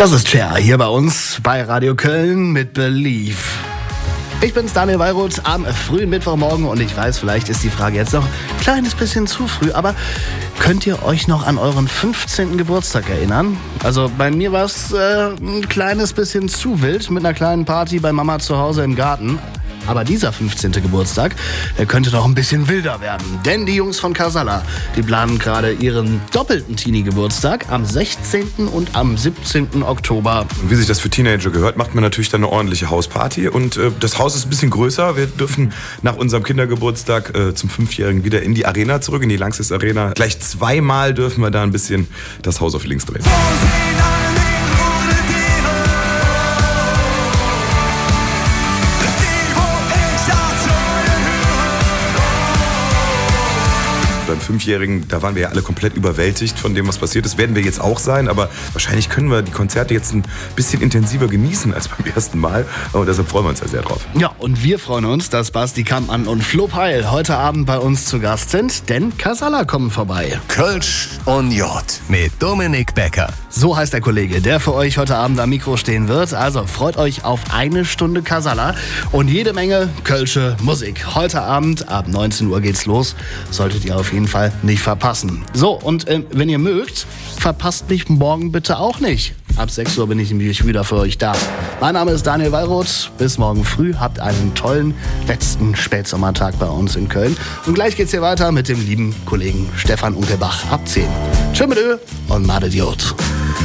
Das ist Cher hier bei uns bei Radio Köln mit Believe. Ich bin's, Daniel Weyroth, am frühen Mittwochmorgen und ich weiß, vielleicht ist die Frage jetzt noch ein kleines bisschen zu früh, aber könnt ihr euch noch an euren 15. Geburtstag erinnern? Also bei mir war es ein kleines bisschen zu wild mit einer kleinen Party bei Mama zu Hause im Garten. Aber dieser 15. Geburtstag, der könnte noch ein bisschen wilder werden. Denn die Jungs von Casalla, die planen gerade ihren doppelten Teenie-Geburtstag am 16. und am 17. Oktober. Und wie sich das für Teenager gehört, macht man natürlich dann eine ordentliche Hausparty. Und das Haus ist ein bisschen größer. Wir dürfen nach unserem Kindergeburtstag zum 5-Jährigen wieder in die Arena zurück, in die Lanxess Arena. Gleich 2-mal dürfen wir da ein bisschen das Haus auf links drehen. Beim 5-Jährigen, da waren wir ja alle komplett überwältigt von dem, was passiert ist. Werden wir jetzt auch sein, aber wahrscheinlich können wir die Konzerte jetzt ein bisschen intensiver genießen als beim ersten Mal. Und deshalb freuen wir uns ja sehr drauf. Ja, und wir freuen uns, dass Basti Kampmann und Flo Peil heute Abend bei uns zu Gast sind, denn Casalla kommen vorbei. Kölsch und J mit Dominik Becker. So heißt der Kollege, der für euch heute Abend am Mikro stehen wird. Also freut euch auf 1 Stunde Casalla und jede Menge kölsche Musik. Heute Abend ab 19 Uhr geht's los. Solltet ihr auf jeden Fall nicht verpassen. So, und wenn ihr mögt, verpasst mich morgen bitte auch nicht. Ab 6 Uhr bin ich nämlich wieder für euch da. Mein Name ist Daniel Weyroth. Bis morgen früh. Habt einen tollen letzten Spätsommertag bei uns in Köln. Und gleich geht's hier weiter mit dem lieben Kollegen Stefan Unkelbach ab 10. Tschö mit Ö und Made Diot.